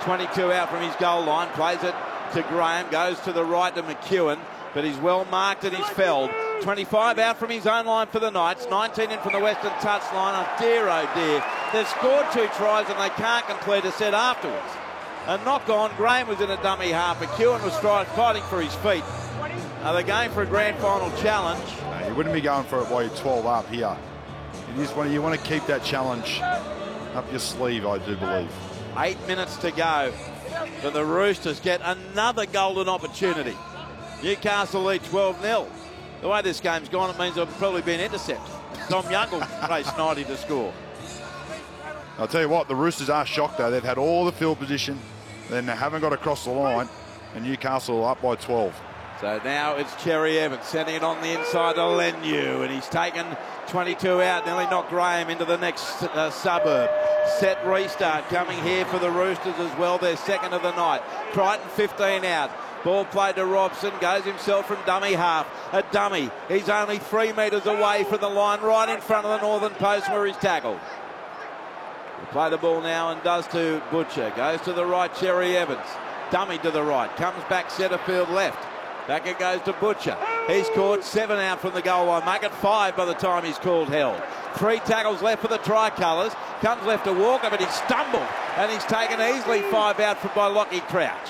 22 out from his goal line, plays it to Graham, goes to the right to McEwen, but he's well marked and he's felled. 25 out from his own line for the Knights, 19 in from the Western touchline. Oh dear, they've scored 2 tries and they can't complete a set afterwards. A knock on, Graham was in a dummy half, McEwen was fighting for his feet. Are they going for a grand final challenge? No, you wouldn't be going for it while you're 12 up here. You want to keep that challenge up your sleeve, I do believe. 8 minutes to go, but the Roosters get another golden opportunity. Newcastle lead 12-0. The way this game's gone, it means they'll probably be an intercept. Tom Young will race 90 to score. I'll tell you what, the Roosters are shocked though. They've had all the field position, then they haven't got across the line, and Newcastle are up by 12. So now it's Cherry Evans sending it on the inside to Leniu, and he's taken 22 out, nearly knocked Graham into the next suburb. Set restart coming here for the Roosters as well. They're second of the night. Crichton 15 out. Ball played to Robson, goes himself from dummy half. A dummy. He's only 3 metres away from the line, right in front of the northern post where he's tackled. He'll play the ball now and does to Butcher. Goes to the right, Cherry Evans. Dummy to the right, comes back centre field left. Back it goes to Butcher. He's caught 7 out from the goal line. Make it 5 by the time he's called held. 3 tackles left for the Tricolours. Comes left to Walker, but he stumbled. And he's taken easily 5 out by Lockie Crouch.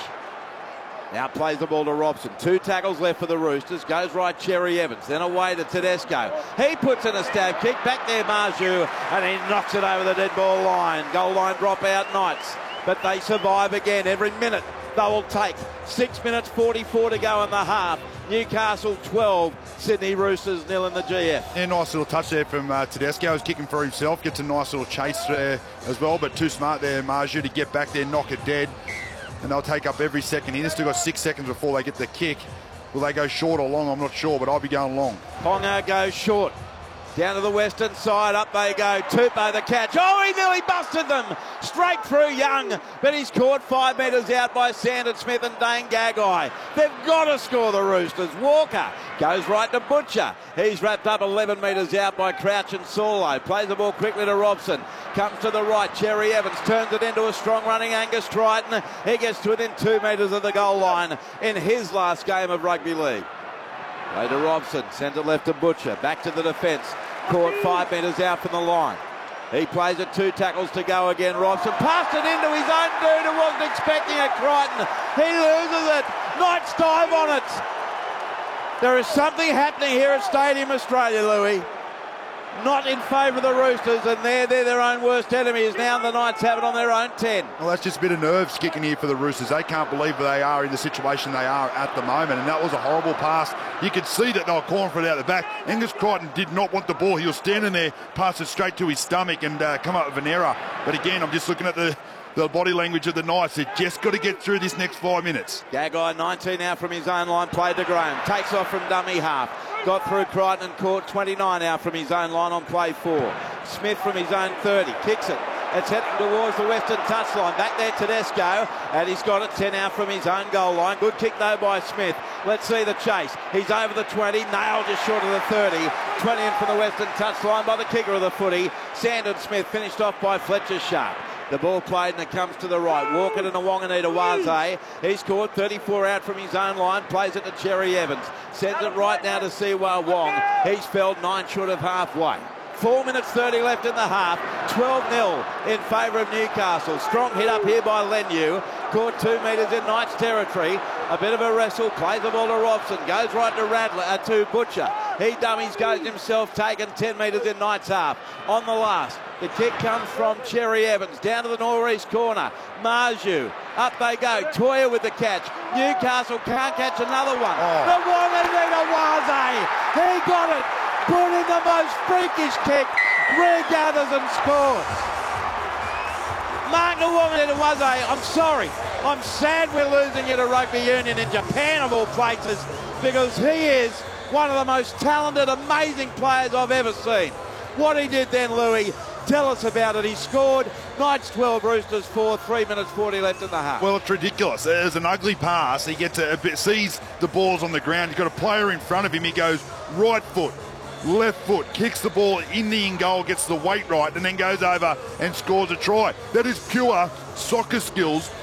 Now plays the ball to Robson. 2 tackles left for the Roosters. Goes right, Cherry Evans. Then away to Tedesco. He puts in a stab kick. Back there, Marju. And he knocks it over the dead ball line. Goal line drop out, Knights. But they survive again every minute. They will take 6 minutes 44 to go in the half. Newcastle 12, Sydney Roosters 0 in the GF. Yeah, nice little touch there from Tedesco. He's kicking for himself. Gets a nice little chase there as well, but too smart there, Marju, to get back there, knock it dead. And they'll take up every second here. They've still got 6 seconds before they get the kick. Will they go short or long? I'm not sure, but I'll be going long. Ponga goes short. Down to the western side, up they go. Tupou the catch. Oh, he nearly busted them. Straight through Young, but he's caught 5 metres out by Sandon Smith and Dane Gagai. They've got to score, the Roosters. Walker goes right to Butcher. He's wrapped up 11 metres out by Crouch and Saulo. Plays the ball quickly to Robson. Comes to the right, Cherry Evans turns it into a strong running Angus Triton. He gets to within 2 metres of the goal line in his last game of rugby league. Play to Robson, sends it left to Butcher, back to the defence, caught 5 metres out from the line. He plays it, 2 tackles to go again, Robson, passed it into his own dude who wasn't expecting it, Crichton. He loses it, Knights dive on it. There is something happening here at Stadium Australia, Louis. Not in favour of the Roosters, and they're their own worst enemies. Now the Knights have it on their own 10. Well, that's just a bit of nerves kicking here for the Roosters. They can't believe they are in the situation they are at the moment, and that was a horrible pass. You could see that they were calling for it out the back. Angus Crichton did not want the ball. He was standing there, passed it straight to his stomach and come up with an error. But again, I'm just looking at the body language of the Knights. They've just got to get through this next 5 minutes. Gagai, 19 out from his own line, played to Graham. Takes off from dummy half. Got through Crichton and caught 29 out from his own line on play 4. Smith from his own 30, kicks it. It's heading towards the western touchline. Back there, Tedesco, and he's got it 10 out from his own goal line. Good kick, though, by Smith. Let's see the chase. He's over the 20, nailed just short of the 30. 20 in from the western touchline by the kicker of the footy. Sandon Smith finished off by Fletcher Sharp. The ball played and it comes to the right. Walker to Nawangani to Waze. He's caught 34 out from his own line. Plays it to Cherry Evans. Sends it right now to Siwa Wong. He's felled 9 short of halfway. 4 minutes 30 left in the half. 12-0 in favour of Newcastle. Strong hit up here by Leniu. Caught 2 metres in Knights territory. A bit of a wrestle. Plays the ball to Robson. Goes right to to Butcher. He dummies, goes himself, taken 10 metres in Knights half. On the last, the kick comes from Cherry Evans. Down to the northeast corner. Marju. Up they go. Toya with the catch. Newcastle can't catch another one. The Wonganita Waze. He got it. Put in the most freakish kick. Regathers and scores. Mark Nawangani Waze, I'm sorry. I'm sad we're losing you to rugby union in Japan of all places, because he is one of the most talented, amazing players I've ever seen. What he did then, Louis, tell us about it. He scored. Knights 12, Roosters 4, 3 minutes 40 left in the half. Well, it's ridiculous. There's an ugly pass. He gets sees the ball's on the ground. He's got a player in front of him. He goes right foot, left foot, kicks the ball in the in goal, gets the weight right, and then goes over and scores a try. That is pure soccer skills